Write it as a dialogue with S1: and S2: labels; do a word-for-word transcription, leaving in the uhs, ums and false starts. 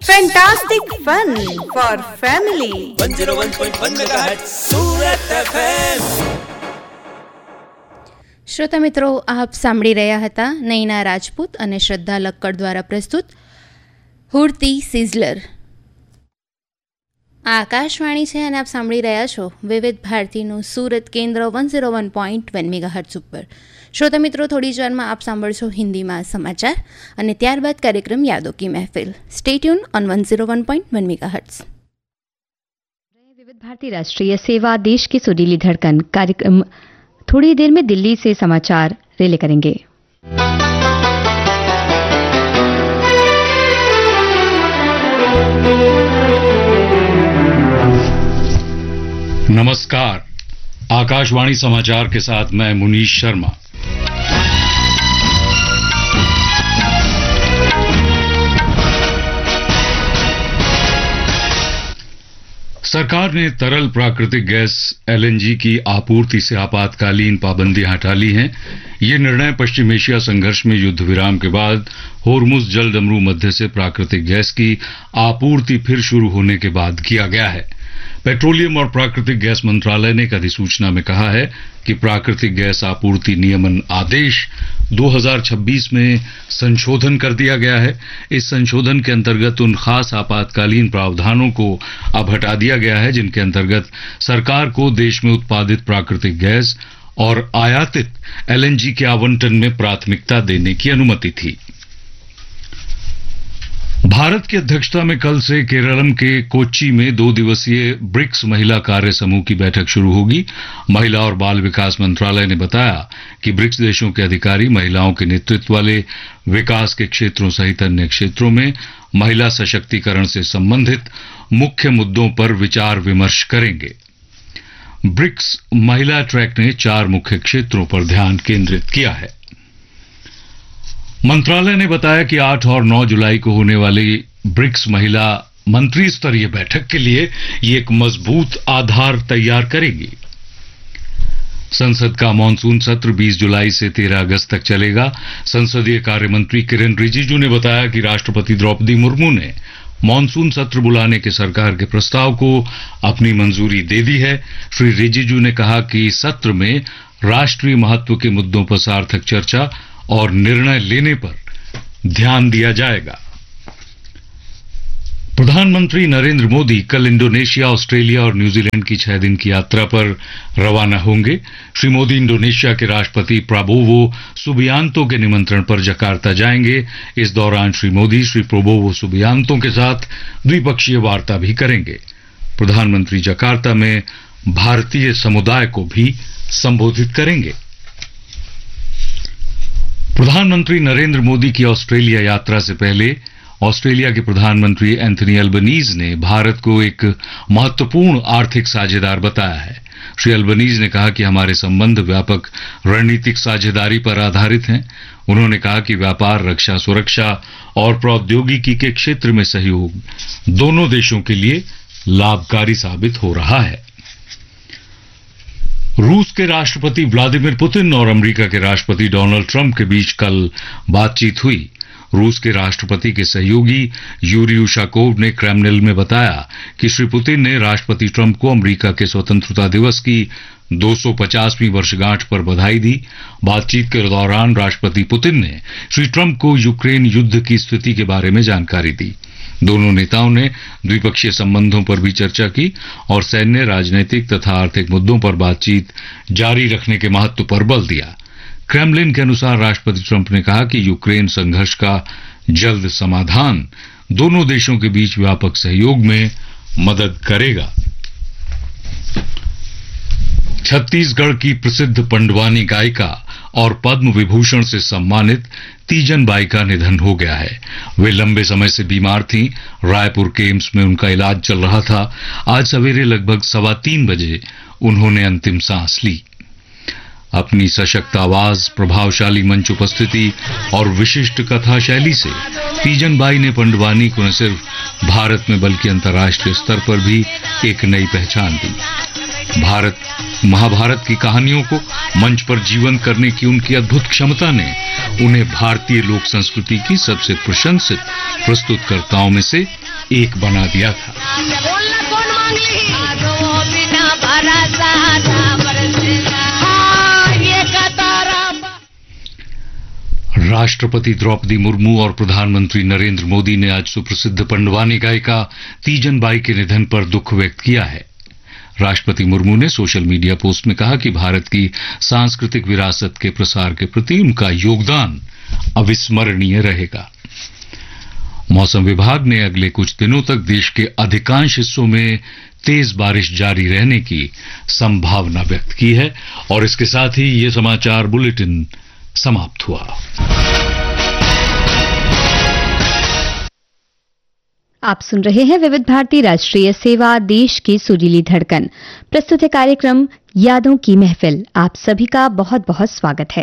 S1: Fantastic fun for family.
S2: one oh one point one megahertz Surat FM.
S3: શ્રોતા મિત્રો, આપ સાંભળી રહ્યા હતા નૈના રાજપૂત અને શ્રદ્ધા લક્કડ દ્વારા પ્રસ્તુત હુડતી સિઝલર. આ આકાશવાણી છે અને આપ સાંભળી રહ્યા છો વિવિધ ભારતીનું સુરત કેન્દ્ર one zero one point one megahertz ઉપર. શ્રોતા મિત્રો, થોડી જ વારમાં આપ સાંભળશો હિન્દીમાં સમાચાર અને ત્યારબાદ કાર્યક્રમ યાદો કી મહેફિલ. Stay tune on one zero one point one megahertz.
S4: विविध भारती राष्ट्रीय सेवा देश की सुरीली धड़कन कार्यक्रम थोड़ी देर में दिल्ली से समाचार रिले करेंगे.
S5: नमस्कार, आकाशवाणी समाचार के साथ मैं मुनीश शर्मा. सरकार ने तरल प्राकृतिक गैस एलएनजी की आपूर्ति से आपातकालीन पाबंदियां हटा ली हैं. ये निर्णय पश्चिम एशिया संघर्ष में युद्ध विराम के बाद होर्मुज जलडमरू मध्य से प्राकृतिक गैस की आपूर्ति फिर शुरू होने के बाद किया गया है. पेट्रोलियम और प्राकृतिक गैस मंत्रालय ने एक अधिसूचना में कहा है कि प्राकृतिक गैस आपूर्ति नियमन आदेश दो हज़ार छब्बीस में संशोधन कर दिया गया है. इस संशोधन के अंतर्गत उन खास आपातकालीन प्रावधानों को अब हटा दिया गया है जिनके अंतर्गत सरकार को देश में उत्पादित प्राकृतिक गैस और आयातित एलएनजी के आवंटन में प्राथमिकता देने की अनुमति थी. भारत की अध्यक्षता में कल से केरलम के कोच्चि में दो दिवसीय ब्रिक्स महिला कार्य समूह की बैठक शुरू होगी. महिला और बाल विकास मंत्रालय ने बताया कि ब्रिक्स देशों के अधिकारी महिलाओं के नेतृत्व वाले विकास के क्षेत्रों सहित अन्य क्षेत्रों में महिला सशक्तिकरण से संबंधित मुख्य मुद्दों पर विचार विमर्श करेंगे. ब्रिक्स महिला ट्रैक ने चार मुख्य क्षेत्रों पर ध्यान केंद्रित किया है. मंत्रालय ने बताया कि आठ और नौ जुलाई को होने वाली ब्रिक्स महिला मंत्री स्तरीय बैठक के लिए ये एक मजबूत आधार तैयार करेगी. संसद का मॉनसून सत्र बीस जुलाई से तेरह अगस्त तक चलेगा. संसदीय कार्य मंत्री किरेन रिजिजू ने बताया कि राष्ट्रपति द्रौपदी मुर्मू ने मॉनसून सत्र बुलाने के सरकार के प्रस्ताव को अपनी मंजूरी दे दी है. श्री रिजिजू ने कहा कि सत्र में राष्ट्रीय महत्व के मुद्दों पर सार्थक चर्चा और निर्णय लेने पर ध्यान दिया जाएगा. प्रधानमंत्री नरेंद्र मोदी कल इंडोनेशिया, ऑस्ट्रेलिया और न्यूजीलैंड की छह दिन की यात्रा पर रवाना होंगे. श्री मोदी इंडोनेशिया के राष्ट्रपति प्राबोवो सुबियांतो के निमंत्रण पर जकार्ता जाएंगे. इस दौरान श्री मोदी श्री प्राबोवो सुबियांतो के साथ द्विपक्षीय वार्ता भी करेंगे. प्रधानमंत्री जकार्ता में भारतीय समुदाय को भी संबोधित करेंगे. प्रधानमंत्री नरेंद्र मोदी की ऑस्ट्रेलिया यात्रा से पहले ऑस्ट्रेलिया के प्रधानमंत्री एंथनी अल्बनीज ने भारत को एक महत्वपूर्ण आर्थिक साझेदार बताया है. श्री अल्बनीज ने कहा कि हमारे संबंध व्यापक रणनीतिक साझेदारी पर आधारित हैं. उन्होंने कहा कि व्यापार, रक्षा, सुरक्षा और प्रौद्योगिकी के क्षेत्र में सहयोग दोनों देशों के लिए लाभकारी साबित हो रहा है. रूस के राष्ट्रपति व्लादिमीर पुतिन और अमेरिका के राष्ट्रपति डोनाल्ड ट्रंप के बीच कल बातचीत हुई. रूस के राष्ट्रपति के सहयोगी यूरी उशाकोव ने क्रेमलिन में बताया कि श्री पुतिन ने राष्ट्रपति ट्रंप को अमेरिका के स्वतंत्रता दिवस की दो सौ पचासवीं वर्षगांठ पर बधाई दी. बातचीत के दौरान राष्ट्रपति पुतिन ने श्री ट्रंप को यूक्रेन युद्ध की स्थिति के बारे में जानकारी दी. दोनों नेताओं ने द्विपक्षीय संबंधों पर भी चर्चा की और सैन्य, राजनीतिक तथा आर्थिक मुद्दों पर बातचीत जारी रखने के महत्व पर बल दिया. क्रेमलिन के अनुसार राष्ट्रपति ट्रंप ने कहा कि यूक्रेन संघर्ष का जल्द समाधान दोनों देशों के बीच व्यापक सहयोग में मदद करेगा. छत्तीसगढ़ की प्रसिद्ध पंडवानी गायिका और पद्म विभूषण से सम्मानित तीजन बाई का निधन हो गया है. वे लंबे समय से बीमार थीं. रायपुर के एम्स में उनका इलाज चल रहा था. आज सवेरे लगभग सवा तीन बजे उन्होंने अंतिम सांस ली. अपनी सशक्त आवाज, प्रभावशाली मंच उपस्थिति और विशिष्ट कथा शैली से तीजन बाई ने पंडवानी को न सिर्फ भारत में बल्कि अंतर्राष्ट्रीय स्तर पर भी एक नई पहचान दी. भारत महाभारत की कहानियों को मंच पर जीवंत करने की उनकी अद्भुत क्षमता ने उन्हें भारतीय लोक संस्कृति की सबसे प्रशंसित प्रस्तुतकर्ताओं में से एक बना दिया था। राष्ट्रपति द्रौपदी मुर्मू और प्रधानमंत्री नरेंद्र मोदी ने आज सुप्रसिद्ध पंडवानी गायिका तीजन बाई के निधन पर दुख व्यक्त किया है। राष्ट्रपति मुर्मू ने सोशल मीडिया पोस्ट में कहा कि भारत की सांस्कृतिक विरासत के प्रसार के प्रति उनका योगदान अविस्मरणीय रहेगा। मौसम विभाग ने अगले कुछ दिनों तक देश के अधिकांश हिस्सों में तेज बारिश जारी रहने की संभावना व्यक्त की है। और इसके साथ ही ये समाचार बुलेटिन समाप्त हुआ।
S4: आप सुन रहे हैं विविध भारती राष्ट्रीय सेवा, देश की सुरीली धड़कन। प्रस्तुत है कार्यक्रम यादों की महफिल। आप सभी का बहुत बहुत स्वागत है।